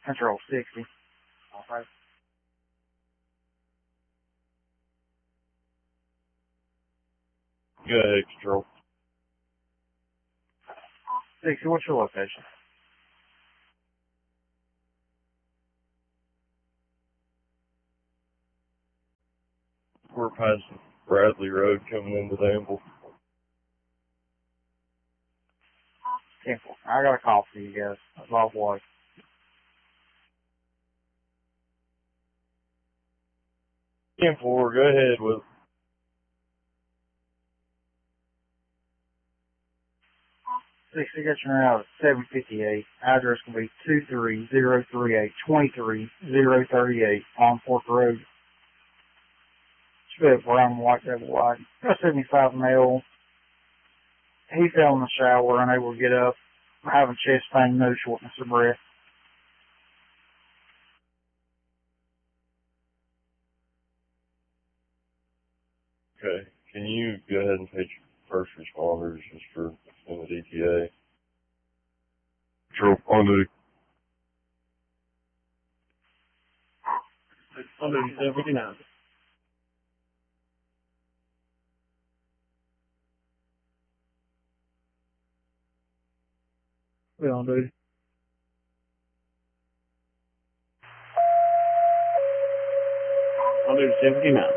Control 60. Okay. Go ahead, Control. 60, what's your location? We're past Bradley Road coming into Danville. 10-4. I got a call for you guys. That's off white. Go ahead with 60, got your out at 758. Address will be 23038 23038 on Fork Road. It's a brown and white double wide. 75 male. He fell in the shower, unable to get up, having chest pain, no shortness of breath. Okay. Can you go ahead and take first responders just for in the DTA? Control on duty. On duty, 759. We're on duty. On duty, 759.